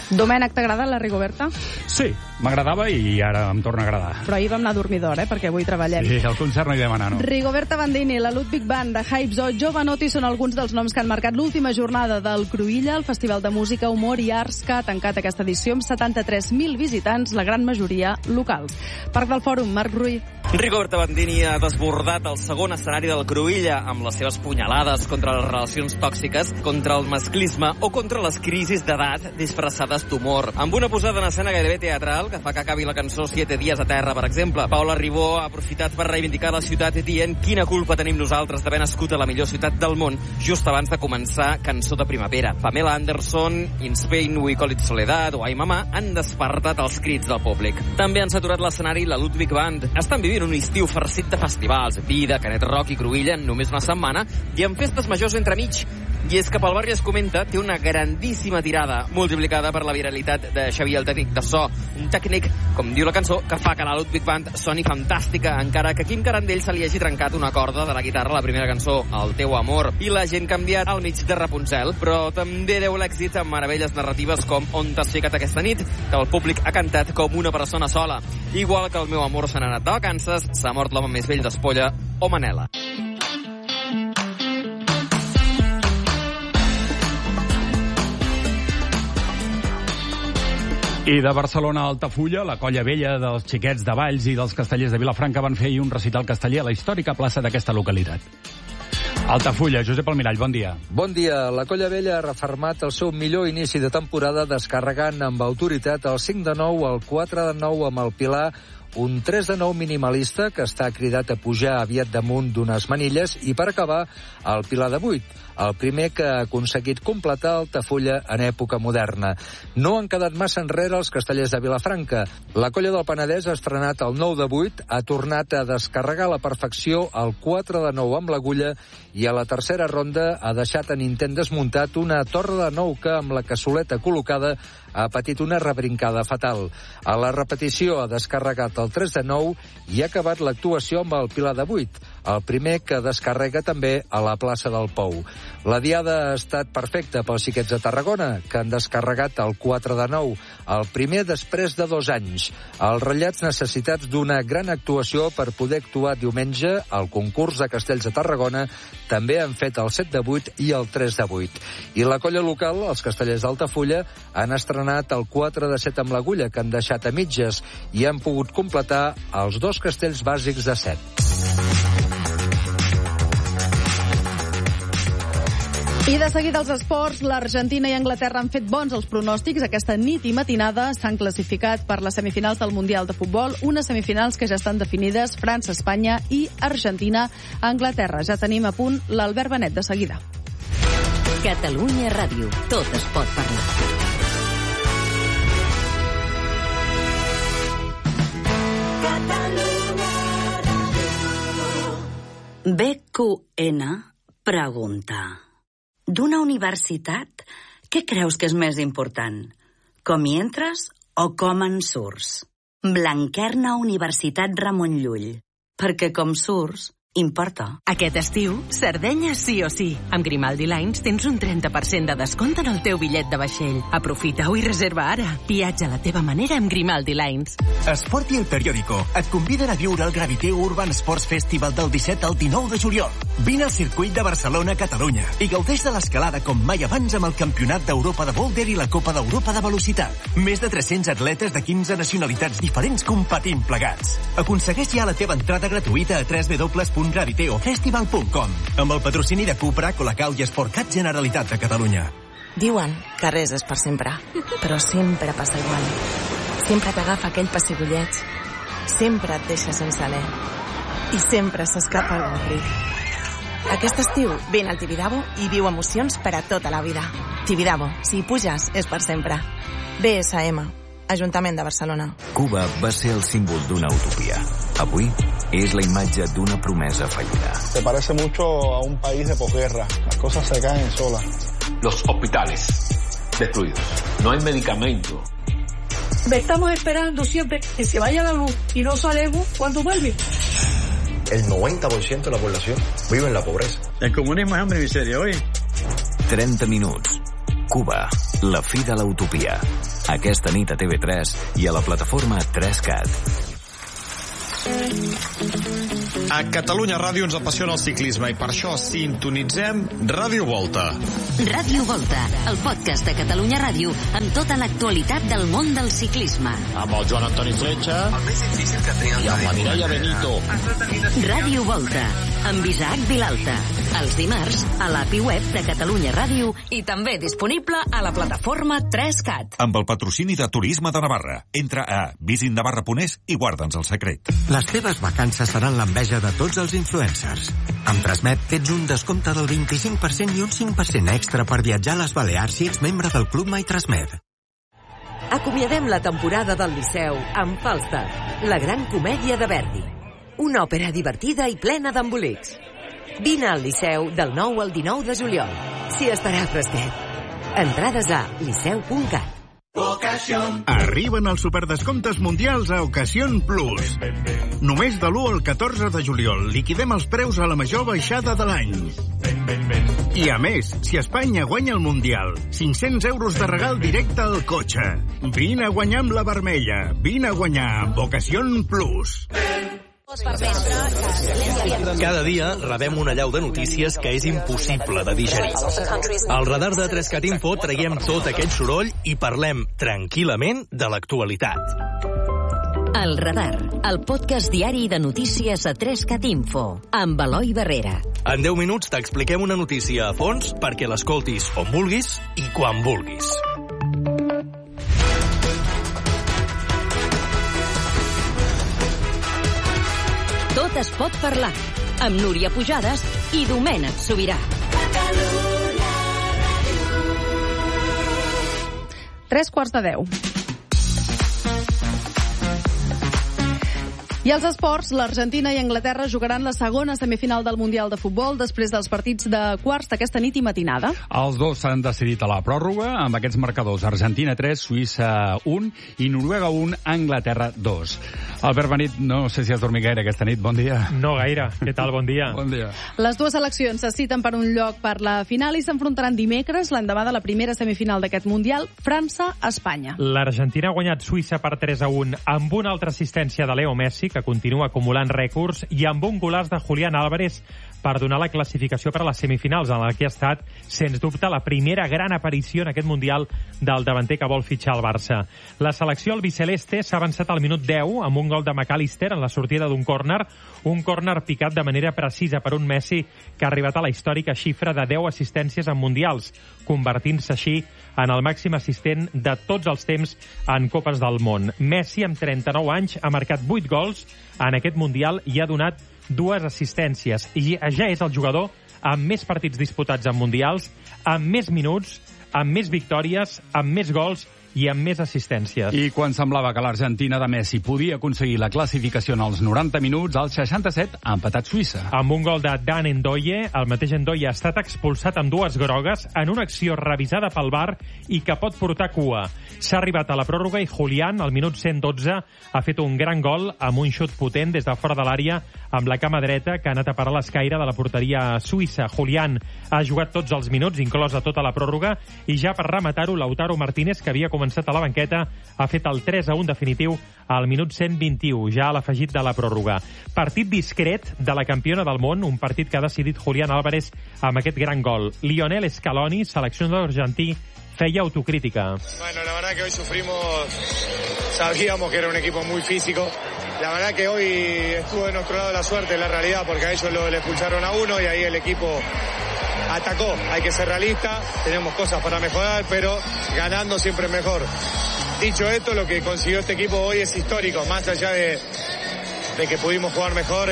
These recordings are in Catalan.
Domènec, t'agrada la Rigoberta? Sí, m'agradava i ara em torna a agradar. Però ahir vam anar a dormir d'hora, perquè avui treballem. Sí, al concert no hi vam anar, no. Rigoberta Bandini, la Ludwig Band, de Hypes o Jovanotti són alguns dels noms que han marcat l'última jornada del Cruïlla, el Festival de Música, Humor i Arts, que ha tancat aquesta edició amb 73.000 visitants, la gran majoria locals. Parc del Fòrum, Marc Ruiz. Rigoberta Bandini ha desbordat el segon escenari del Cruïlla amb les seves punyalades contra les relacions tòxiques, contra el masclisme o contra les crisis d'edat disfressades d'humor. Amb una posada en escena gairebé teatral que fa que acabi la cançó 7 dies a terra, per exemple. Paula Ribó ha aprofitat per reivindicar la ciutat dient quina culpa tenim nosaltres d'haver nascut a la millor ciutat del món just abans de començar Cançó de Primavera. Pamela Anderson, In Spain We Call It Soledad o Ai Mamà han despertat els crits del públic. També han saturat l'escenari la Ludwig Band. Estan vivint un estiu farcit de festivals, vida, Canet Rock i Cruïlla en només una setmana i amb festes majors entremig. I és que pel barri es comenta té una grandíssima tirada multiplicada per la viralitat de Xavier, el tècnic de so. Un tècnic, com diu la cançó, que fa que la Ludwig Band soni fantàstica, encara que a Quim Carandell se li hagi trencat una corda de la guitarra a la primera cançó, El teu amor, i la gent canviat al mig de Rapunzel. Però també deu l'èxit amb meravelles narratives com On t'has ficat aquesta nit, que el públic ha cantat com una persona sola. Igual que El meu amor se n'ha anat de vacances, S'ha mort l'home més vell d'Espolla o Manela. I de Barcelona a Altafulla, la colla vella dels xiquets de Valls i dels castellers de Vilafranca van fer ahir un recital casteller a la històrica plaça d'aquesta localitat. Altafulla, Josep Almirall, bon dia. Bon dia. La colla vella ha refermat el seu millor inici de temporada descarregant amb autoritat el 5-9, el 4-9 amb el Pilar, un 3-9 minimalista que està cridat a pujar aviat damunt d'unes manilles i per acabar el Pilar de 8, el primer que ha aconseguit completar Altafulla en època moderna. No han quedat massa enrere els castellers de Vilafranca. La colla del Penedès ha estrenat el 9 de 8, ha tornat a descarregar a la perfecció el 4-9 amb l'agulla i a la tercera ronda ha deixat en intent desmuntat una torre de 9 que amb la cassoleta col·locada ha patit una rebrincada fatal. A la repetició ha descarregat el 3-9 i ha acabat l'actuació amb el Pilar de 8, el primer que descarrega també a la plaça del Pou. La diada ha estat perfecta pels xiquets de Tarragona, que han descarregat el 4-9, el primer després de 2 anys. Els ratllats necessitats d'una gran actuació per poder actuar diumenge al concurs de Castells de Tarragona també han fet el 7-8 i el 3-8. I la colla local, els castellers d'Altafulla, han estrenat el 4-7 amb l'agulla, que han deixat a mitges i han pogut completar els 2 castells bàsics de 7. I de seguida als esports, l'Argentina i Anglaterra han fet bons els pronòstics. Aquesta nit i matinada s'han classificat per les semifinals del Mundial de Futbol, unes semifinals que ja estan definides, França, Espanya i Argentina, Anglaterra. Ja tenim a punt l'Albert Benet de seguida. Catalunya Ràdio. Tot es pot parlar. BQN pregunta: d'una universitat, què creus que és més important? Com hi entres o com en surts? Blanquerna Universitat Ramon Llull. Perquè com surts, importa. Aquest estiu, Sardenya sí o sí. Amb Grimaldi Lines tens un 30% de descompte en el teu bitllet de vaixell. Aprofita-ho i reserva ara. Viatja a la teva manera amb Grimaldi Lines. Esport i El Periódico et conviden a viure el Gravité Urban Sports Festival del 17 al 19 de juliol. Vine al circuit de Barcelona-Catalunya i gaudeix de l'escalada com mai abans amb el Campionat d'Europa de Boulder i la Copa d'Europa de Velocitat. Més de 300 atletes de 15 nacionalitats diferents competint plegats. Aconsegueix ja la teva entrada gratuïta a www.graviteofestival.com amb el patrocini de Cupra, Colacau i Sportcat Generalitat de Catalunya. Diuen que res és per sempre, però sempre passa igual. Sempre t'agafa aquell pessigolleig, sempre et deixa sense alè i sempre s'escapa el gorri. Aquest estiu vine al Tibidabo i viu emocions per a tota la vida. Tibidabo, si hi puges, és per sempre. BSM, Ajuntament de Barcelona. Cuba va ser el símbol d'una utopia. Avui es la imatge d'una promesa fallida. Se parece mucho a un país de posguerra. Las cosas se caen solas. Los hospitales destruidos. No hay medicamento. Estamos esperando siempre que se vaya la luz y no sabemos cuándo vuelve. El 90% de la población vive en la pobreza. El comunismo es hambre y miseria, hoy. 30 minuts. Cuba. La fi de l'utopia. Aquesta nit a TV3 i a la plataforma 3CAT. A Catalunya Ràdio ens apassiona el ciclisme i per això sintonitzem Ràdio Volta. Ràdio Volta, el podcast de Catalunya Ràdio amb tota l'actualitat del món del ciclisme. Amb el Joan Antoni Fletxa i amb la Mireia Benito. Ràdio Volta, amb Isaac Vilalta. Els dimarts a l'API web de Catalunya Ràdio i també disponible a la plataforma 3CAT. Amb el patrocini de Turisme de Navarra. Entra a visitnavarra.es i guarda'ns el secret. Les teves vacances seran l'enveja de tots els influencers. Amb Transmet tens un descompte del 25% i un 5% extra per viatjar a les Balears si ets membre del Club My Transmet. Acomiadem la temporada del Liceu amb Falstaff, la gran comèdia de Verdi. Una òpera divertida i plena d'embolics. Vine al Liceu del 9 al 19 de juliol. S'hi estarà fresquet. Entrades a liceu.cat. Arriben els superdescomptes mundials a Ocasión Plus. Només de l'1 al 14 de juliol liquidem els preus a la major baixada de l'any. I a més, si Espanya guanya el Mundial, 500 euros de regal directe al cotxe. Vine a guanyar amb la vermella. Vine a guanyar amb Ocasión Plus. Cada dia rebem una allau de notícies que és impossible de digerir. Al radar de 3CAT Info traiem tot aquest soroll i parlem tranquil·lament de l'actualitat. El Radar, el podcast diari de notícies a 3CAT Info, amb Eloi Barrera. En 10 minuts t'expliquem una notícia a fons perquè l'escoltis on vulguis i quan vulguis. Tot es pot parlar, amb Núria Pujades i Domènec Sobirà. 9:45. I als esports, l'Argentina i Anglaterra jugaran la segona semifinal del Mundial de Futbol després dels partits de quarts d'aquesta nit i matinada. Els dos s'han decidit a la pròrroga amb aquests marcadors: Argentina 3, Suïssa 1 i Noruega 1, Anglaterra 2. Albert Benit, no sé si has dormit gaire aquesta nit. Bon dia. No gaire. Què tal? Bon dia. Bon dia. Les dues seleccions se citen per un lloc per la final i s'enfrontaran dimecres, l'endemà de la primera semifinal d'aquest Mundial, França-Espanya. L'Argentina ha guanyat Suïssa per 3-1 amb una altra assistència de Leo Messi, que continua acumulant rècords, i amb un golaç de Julián Álvarez per donar la classificació per a les semifinals, en la que ha estat, sens dubte, la primera gran aparició en aquest Mundial del davanter que vol fitxar al Barça. La selecció albiceleste s'ha avançat al minut 10 amb un gol de McAllister en la sortida d'un córner, un córner picat de manera precisa per un Messi que ha arribat a la històrica xifra de 10 assistències en Mundials, convertint-se així en el màxim assistent de tots els temps en Copes del Món. Messi, amb 39 anys, ha marcat 8 gols en aquest Mundial i ha donat 2 assistències. I ja és el jugador amb més partits disputats en Mundials, amb més minuts, amb més victòries, amb més gols i amb més assistències. I quan semblava que l'Argentina de Messi podia aconseguir la classificació en els 90 minuts, al 67 ha empatat Suïssa. Amb un gol de Dan Ndoye, el mateix Ndoye ha estat expulsat amb 2 grogues en una acció revisada pel VAR i que pot portar cua. S'ha arribat a la pròrroga i Julián, al minut 112, ha fet un gran gol amb un xut potent des de fora de l'àrea amb la cama dreta que ha anat a parar l'escaire de la porteria suïssa. Julián ha jugat tots els minuts, inclosa tota la pròrroga, i ja per rematar-ho, Lautaro Martínez, que havia començat a la banqueta, ha fet el 3-1 definitiu al minut 121, ja a l'afegit de la pròrroga. Partit discret de la campiona del món, un partit que ha decidit Julián Álvarez amb aquest gran gol. Lionel Scaloni, seleccionador argentí, feia autocrítica. Bueno, la verdad que hoy sufrimos, sabíamos que era un equipo muy físico. La verdad que hoy estuvo de nuestro lado la suerte, la realidad, porque a ellos le expulsaron a uno y ahí el equipo atacó. Hay que ser realista, tenemos cosas para mejorar, pero ganando siempre es mejor. Dicho esto, lo que consiguió este equipo hoy es histórico, más allá de que pudimos jugar mejor,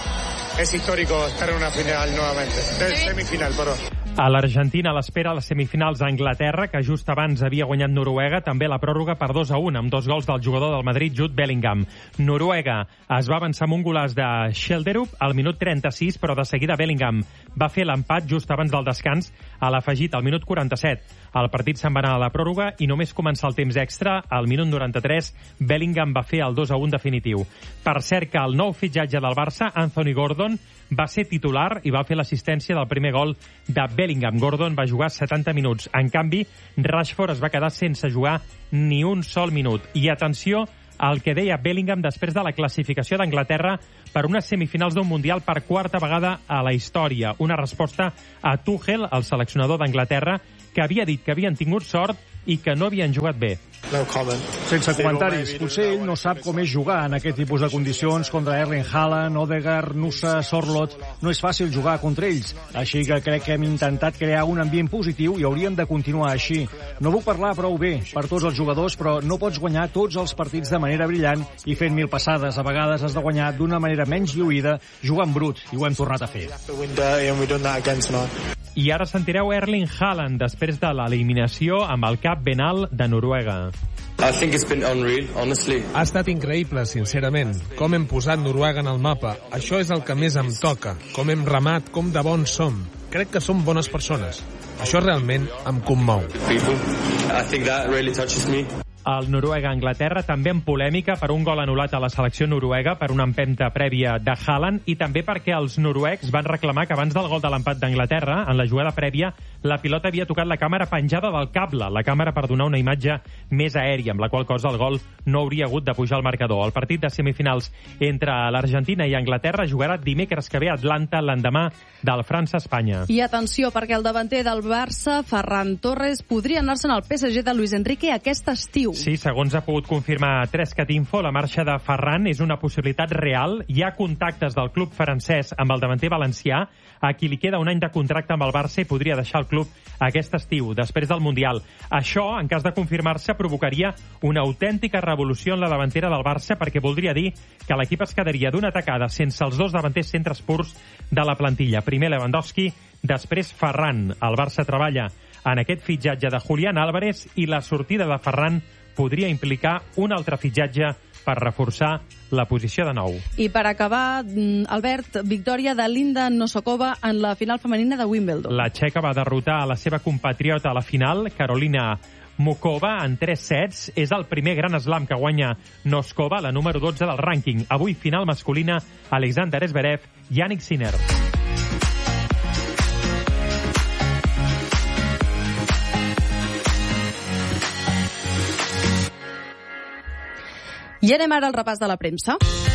es histórico estar en una final nuevamente, semifinal, perdón. A l'Argentina, a l'espera a les semifinals a Anglaterra, que just abans havia guanyat Noruega, també la pròrroga per 2-1, amb 2 gols del jugador del Madrid, Jude Bellingham. Noruega es va avançar amb un golaç de Schjelderup al minut 36, però de seguida Bellingham va fer l'empat just abans del descans a l'afegit, al minut 47. El partit se'n va anar a la pròrroga i només començar el temps extra, al minut 93, Bellingham va fer el 2-1 definitiu. Per cert que el nou fitxatge del Barça, Anthony Gordon, va ser titular i va fer l'assistència del primer gol de Bellingham. Gordon va jugar 70 minuts. En canvi, Rashford es va quedar sense jugar ni un sol minut. I atenció al que deia Bellingham després de la classificació d'Anglaterra per unes semifinals d'un Mundial per quarta vegada a la història. Una resposta a Tuchel, el seleccionador d'Anglaterra, que havia dit que havien tingut sort i que no havien jugat bé. Sense comentaris. Potser ell no sap com és jugar en aquest tipus de condicions contra Erling Haaland, Odegaard, Nusa, Sorloth. No és fàcil jugar contra ells. Així que crec que hem intentat crear un ambient positiu i hauríem de continuar així. No puc parlar prou bé per tots els jugadors, però no pots guanyar tots els partits de manera brillant i fent 1000 passades. A vegades has de guanyar d'una manera menys lluïda, jugant brut, i ho hem tornat a fer. I ara sentireu Erling Haaland després de l'eliminació amb el cap ben alt de Noruega. Ha estat increïble, sincerament. Com hem posat Noruega en el mapa. Això és el que més em toca. Com hem remat, com de bons som. Crec que som bones persones. Això realment em commou. El Noruega-Anglaterra també en polèmica per un gol anul·lat a la selecció noruega per una empenta prèvia de Haaland i també perquè els noruecs van reclamar que abans del gol de l'empat d'Anglaterra, en la jugada prèvia, la pilota havia tocat la càmera penjada del cable, la càmera per donar una imatge més aèria, amb la qual cosa el gol no hauria hagut de pujar al marcador. El partit de semifinals entre l'Argentina i Anglaterra jugarà dimecres que ve a Atlanta l'endemà del França-Espanya. I atenció, perquè el davanter del Barça, Ferran Torres, podria anar-se'n al PSG de Luis Enrique aquest estiu. Sí, segons ha pogut confirmar 3cat Info, la marxa de Ferran és una possibilitat real. Hi ha contactes del club francès amb el davanter valencià, a qui li queda un any de contracte amb el Barça i podria deixar el club aquest estiu, després del Mundial. Això, en cas de confirmar-se, provocaria una autèntica revolució en la davantera del Barça, perquè voldria dir que l'equip es quedaria d'una tacada sense els dos davanters centres purs de la plantilla. Primer Lewandowski, després Ferran. El Barça treballa en aquest fitxatge de Julián Álvarez i la sortida de Ferran podria implicar un altre fitxatge per reforçar la posició de nou. I per acabar, Albert, victòria de Linda Nosokova en la final femenina de Wimbledon. La txeca va derrotar a la seva compatriota a la final, Karolina Mukova, en 3 sets. És el primer gran slam que guanya Noskova, la número 12 del rànquing. Avui final masculina, Alexander Zverev, Yannick Sinner. I anem ara al repàs de la premsa.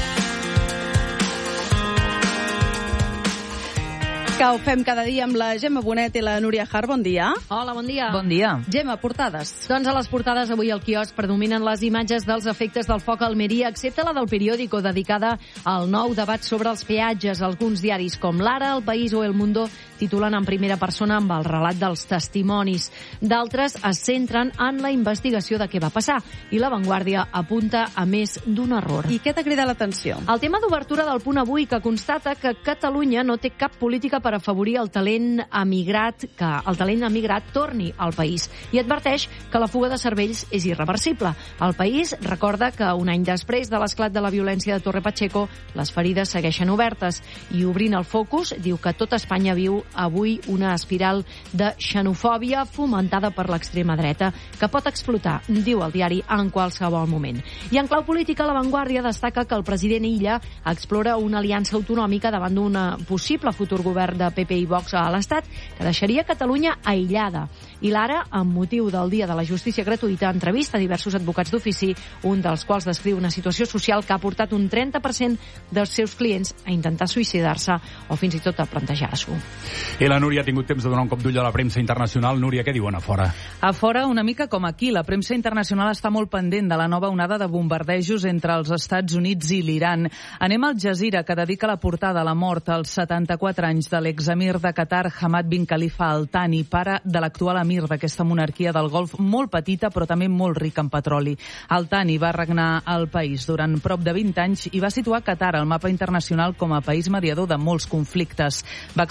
Que ho fem cada dia amb la Gemma Bonet i la Núria Har. Bon dia. Hola, bon dia. Bon dia. Gemma, portades. Doncs a les portades avui al quiosc predominen les imatges dels efectes del foc a Almeria, excepte la del periòdico dedicada al nou debat sobre els peatges. Alguns diaris com l'Ara, El País o El Mundo titulen en primera persona amb el relat dels testimonis. D'altres es centren en la investigació de què va passar i La Vanguardia apunta a més d'un error. I què t'ha cridat l'atenció? El tema d'obertura del Punt Avui, que constata que Catalunya no té cap política per afavorir el talent emigrat, que el talent emigrat torni al país, i adverteix que la fuga de cervells és irreversible. El País recorda que un any després de l'esclat de la violència de Torre Pacheco, les ferides segueixen obertes, i obrint el focus diu que tot Espanya viu avui una espiral de xenofòbia fomentada per l'extrema dreta que pot explotar, diu el diari, en qualsevol moment. I en clau política, La Vanguardia destaca que el president Illa explora una aliança autonòmica davant d'un possible futur govern de PP i Vox a l'Estat que deixaria Catalunya aïllada. I l'Ara, amb motiu del Dia de la Justícia Gratuïta, entrevista diversos advocats d'ofici, un dels quals descriu una situació social que ha portat un 30% dels seus clients a intentar suïcidar-se o fins i tot a plantejar-s'ho. I la Núria ha tingut temps de donar un cop d'ull a la premsa internacional. Núria, què diuen a fora? A fora, una mica com aquí. La premsa internacional està molt pendent de la nova onada de bombardejos entre els Estats Units i l'Iran. Anem al Jazeera, que dedica la portada a la mort als 74 anys de l'exemir de Qatar, Hamad bin Khalifa Al Thani, pare de l'actual emir d'aquesta monarquia del Golf, molt petita però també molt rica en petroli. Al Thani va regnar el país durant prop de 20 anys i va situar Qatar al mapa internacional com a país mediador de molts conflictes. Va accedir al poder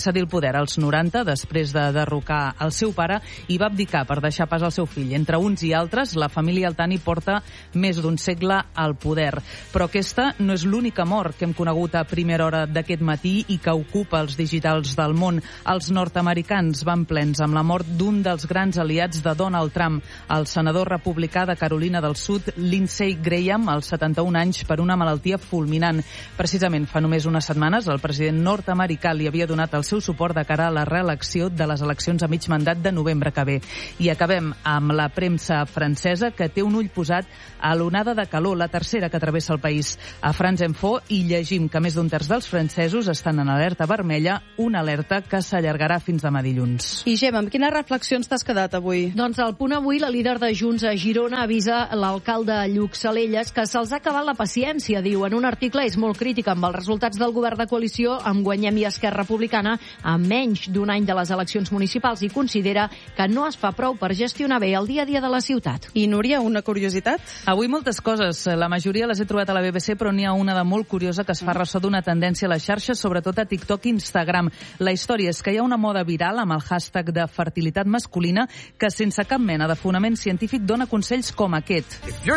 poder als 90, després de derrocar el seu pare, i va abdicar per deixar pas al seu fill. Entre uns i altres, la família Al-Thani porta més d'un segle al poder. Però aquesta no és l'única mort que hem conegut a primera hora d'aquest matí i que ocupa els digitals del món. Els nord-americans van plens amb la mort d'un dels grans aliats de Donald Trump, el senador republicà de Carolina del Sud, Lindsey Graham, als 71 anys, per una malaltia fulminant. Precisament fa només unes setmanes, el president nord-americà li havia donat el seu suport de cara a la reelecció de les eleccions a mig mandat de novembre que ve. I acabem amb la premsa francesa, que té un ull posat a l'onada de calor, la tercera que travessa el país. A France Info hi llegim que més d'un terç dels francesos estan en alerta vermella, una alerta que s'allargarà fins demà dilluns. I Gemma, amb quines reflexions t'has quedat avui? Doncs al punt avui, la líder de Junts a Girona avisa l'alcalde Lluc Salelles que se'ls ha acabat la paciència, diu. En un article és molt crític amb els resultats del govern de coalició amb Guanyem i Esquerra Republicana a menys d'un any de les eleccions municipals i considera que no es fa prou per gestionar bé el dia a dia de la ciutat. I Núria, una curiositat? Avui moltes coses. La majoria les he trobat a la BBC, però n'hi ha una de molt curiosa que es fa ressò d'una tendència a les xarxes, sobretot a TikTok i Instagram. La història és que hi ha una moda viral amb el hashtag de fertilitat masculina que sense cap mena de fonament científic dona consells com aquest.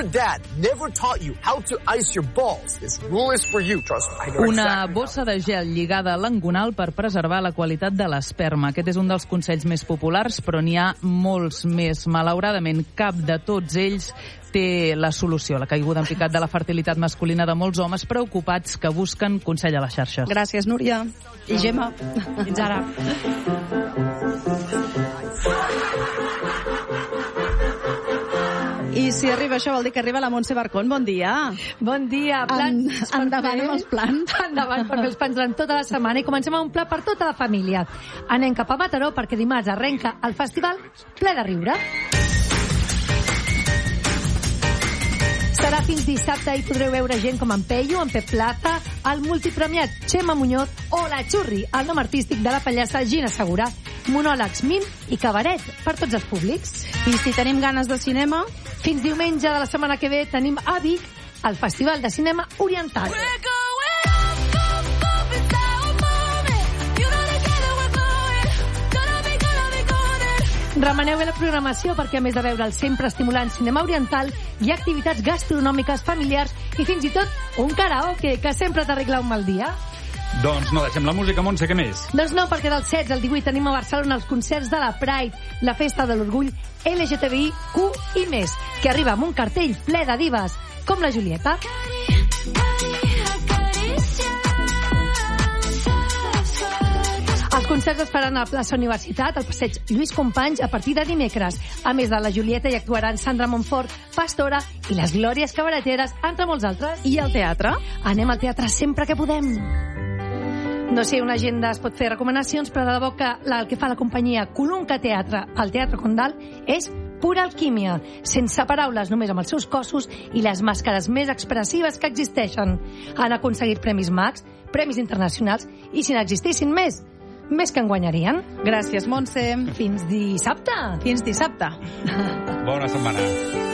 Una bossa de gel lligada a l'engonal per preservar la qualitat de l'esperma. Aquest és un dels consells més populars, però n'hi ha molts més. Malauradament, cap de tots ells té la solució, la caiguda en picat de la fertilitat masculina de molts homes preocupats que busquen consell a les xarxes. Gràcies, Núria. I Gemma. Fins ara. I si arriba això vol dir que arriba la Montse Barcón. Bon dia. Bon dia. Plans endavant amb els plans. Endavant, perquè els plans durant tota la setmana i comencem amb un pla per tota la família. Anem cap a Mataró perquè dimarts arrenca el festival Ple de Riure. Serà fins dissabte i podreu veure gent com en Peyu, en Pep Plaza, el multipremiat Xema Muñoz o la Xurri, el nom artístic de la pallassa Gina Segura. Monòlegs, mint i cabaret per tots els públics. I si tenim ganes de cinema? Fins diumenge de la setmana que ve tenim a Vic el Festival de Cinema Oriental. Remeneu bé la programació perquè, a més de veure el sempre estimulant cinema oriental, hi ha activitats gastronòmiques familiars i fins i tot un karaoke que sempre t'arregla un mal dia. Doncs no deixem la música, Montse, què més? Doncs no, perquè del 16 al 18 tenim a Barcelona els concerts de la Pride, la festa de l'orgull LGTBIQ i més, que arriba amb un cartell ple de divas, com la Julieta. Els concerts es faran a la plaça Universitat, al passeig Lluís Companys, a partir de dimecres. A més de la Julieta hi actuaran Sandra Montfort, Pastora i les Glòries Cabareteres, entre molts altres. I al teatre? Anem al teatre sempre que podem. No sé, una agenda es pot fer recomanacions, però de debò que el que fa la companyia Colunca Teatre al Teatre Condal és pura alquímia, sense paraules, només amb els seus cossos i les màscares més expressives que existeixen. Han aconseguit premis Max, premis internacionals, i si n'existissin més que en guanyarien. Gràcies, Montse. Fins dissabte. Fins dissabte. Bona setmana.